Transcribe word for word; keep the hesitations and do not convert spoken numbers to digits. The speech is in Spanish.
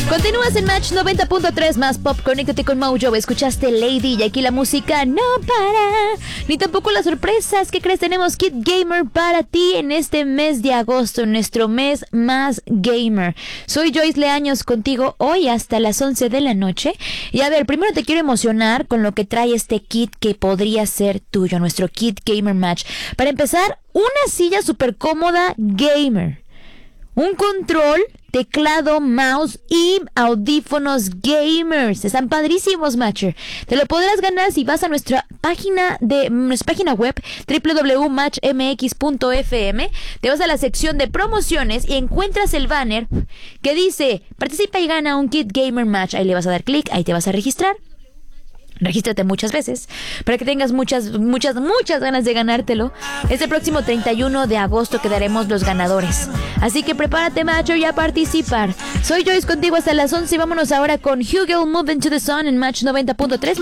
Continúas en Match noventa punto tres más pop. Conéctate con Mojo. Escuchaste Lady y aquí la música no para. Ni tampoco las sorpresas. ¿Qué crees? Tenemos Kid Gamer para ti en este mes de agosto, nuestro mes más gamer. Soy Joyce Leaños contigo hoy hasta las once de la noche. Y a ver, primero te quiero emocionar con lo que trae este kit que podría ser tuyo, nuestro Kid Gamer Match. Para empezar, una silla súper cómoda gamer. Un control, teclado, mouse y audífonos gamers. Están padrísimos, Matcher. Te lo podrás ganar si vas a nuestra página de nuestra página web doble u doble u doble u punto match m x punto f m. Te vas a la sección de promociones y encuentras el banner que dice participa y gana un Kit Gamer Match. Ahí le vas a dar clic, ahí te vas a registrar. Regístrate muchas veces para que tengas muchas, muchas, muchas ganas de ganártelo. Este próximo treinta y uno de agosto quedaremos los ganadores. Así que prepárate, macho, y a participar. Soy Joyce contigo hasta las once y vámonos ahora con Hugel Move Into the Sun en Match noventa punto tres.